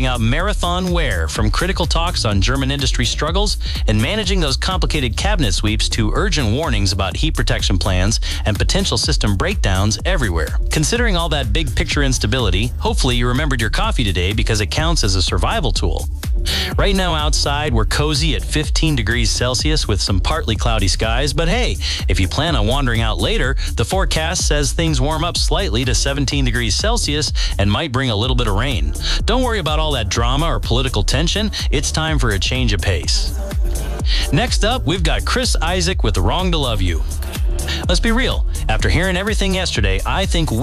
giving out marathon wear, from critical talks on German industry struggles and managing those complicated cabinet sweeps to urgent warnings about heat protection plans and potential system breakdowns everywhere. Considering all that big picture instability, hopefully you remembered your coffee today because it counts as a survival tool. Right now outside, we're cozy at 15 degrees Celsius with some partly cloudy skies, but hey, if you plan on wandering out later, the forecast says things warm up slightly to 17 degrees Celsius and might bring a little bit of rain. Don't worry about all that drama or political tension. It's time for a change of pace. Next up, we've got Chris Isaak with Wrong to Love You. Let's be real. After hearing everything yesterday, I think